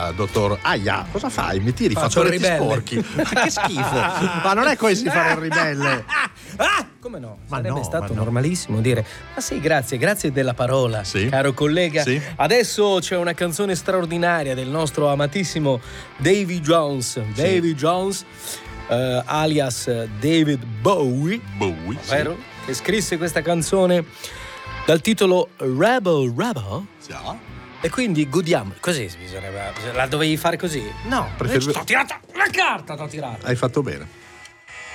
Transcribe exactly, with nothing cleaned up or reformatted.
fa, dottor Aia? Cosa fai? Mi tiri i Faccio il fazzoletti ribelle. sporchi. Ma che schifo! Ma non è così fare il ribelle. Ah, come no? Ma Sarebbe no, stato ma no. normalissimo dire ma sì, grazie, grazie della parola, Sì. caro collega. Sì. Adesso c'è una canzone straordinaria del nostro amatissimo Davy Jones. Davy Jones, eh, alias David Bowie, Bowie, sì. vero? Che scrisse questa canzone dal titolo Rebel Rebel. Già. E quindi godiamo. Così bisognerebbe. La dovevi fare così? No, Preferivo- T'ho tirata la carta, t'ho tirata. Hai fatto bene.